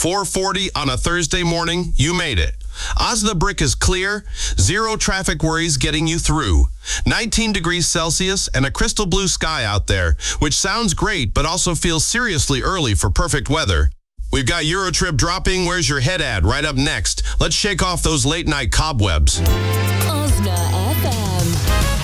4:40 on a Thursday morning, you made it. Osna Brick is clear, zero traffic worries getting you through. 19 degrees Celsius and a crystal blue sky out there, which sounds great but also feels seriously early for perfect weather. We've got Eurotrip dropping Where's Your Head At right up next. Let's shake off those late night cobwebs. Osna FM.